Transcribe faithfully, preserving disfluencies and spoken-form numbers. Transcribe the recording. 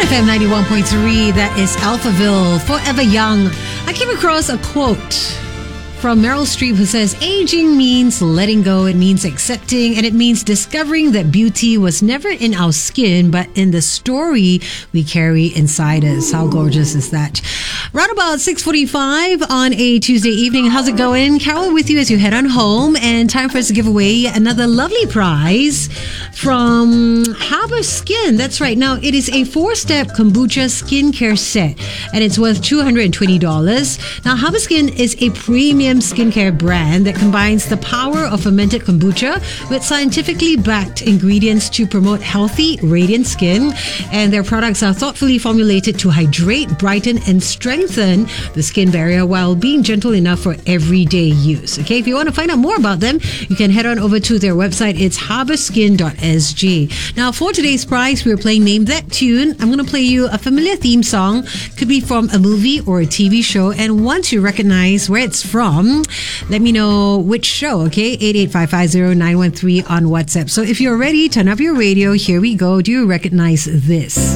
F M ninety-one point three, that is Alphaville, Forever Young. I came across a quote from Meryl Streep who says, aging means letting go, it means accepting, and it means discovering that beauty was never in our skin, but in the story we carry inside us. How gorgeous is that? Right about six forty-five on a Tuesday evening. How's it going? Carol with you as you head on home, and time for us to give away another lovely prize from Harbour Skin. That's right. Now, it is a four-step kombucha skincare set, and it's worth two hundred twenty dollars. Now, Harbour Skin is a premium skincare brand that combines the power of fermented kombucha with scientifically backed ingredients to promote healthy, radiant skin. And their products are thoughtfully formulated to hydrate, brighten, and strengthen the skin barrier while being gentle enough for everyday use. Okay, if you want to find out more about them, you can head on over to their website. It's harbour skin dot s g. Now, for today's prize, we're playing Name That Tune. I'm going to play you a familiar theme song. Could be from a movie or a T V show. And once you recognize where it's from, let me know which show, okay? eight eight five five zero nine one three on WhatsApp. So if you're ready, turn up your radio. Here we go. Do you recognize this?